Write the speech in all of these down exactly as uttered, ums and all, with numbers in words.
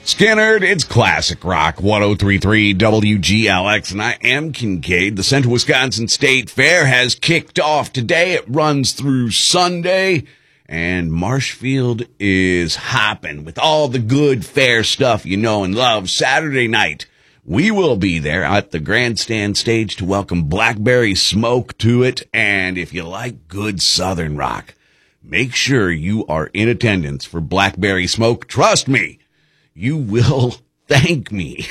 Skinnerd, it's classic rock, one oh three point three W G L X, and I am Kincaid. The Central Wisconsin State Fair has kicked off today. It runs through Sunday, and Marshfield is hopping with all the good fair stuff you know and love. Saturday night, we will be there at the grandstand stage to welcome Blackberry Smoke to it, and if you like good Southern rock, make sure you are in attendance for Blackberry Smoke. Trust me, you will thank me.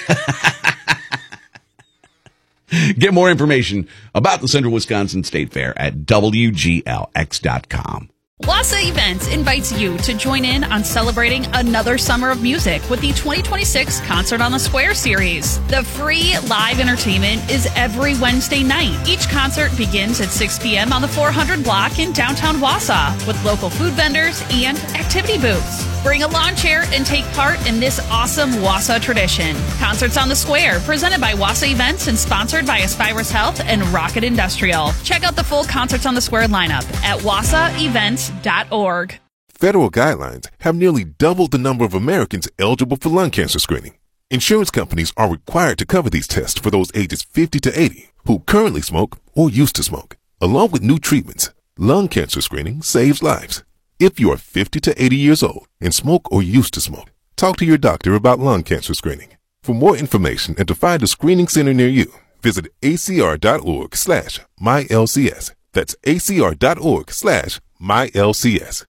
Get more information about the Central Wisconsin State Fair at W G L X dot com. Wassa Events invites you to join in on celebrating another summer of music with the twenty twenty-six Concert on the Square series. The free live entertainment is every Wednesday night. Each concert begins at six p.m. on the four hundred block in downtown Wausau with local food vendors and activity booths. Bring a lawn chair and take part in this awesome Wausau tradition. Concerts on the Square, presented by Wassa Events and sponsored by Aspirus Health and Rocket Industrial. Check out the full Concerts on the Square lineup at wassa events dot org. Federal guidelines have nearly doubled the number of Americans eligible for lung cancer screening. Insurance companies are required to cover these tests for those ages fifty to eighty who currently smoke or used to smoke. Along with new treatments, lung cancer screening saves lives. If you are fifty to eighty years old and smoke or used to smoke, talk to your doctor about lung cancer screening. For more information and to find a screening center near you, visit acr.org slash MyLCS. That's acr.org slash MyLCS.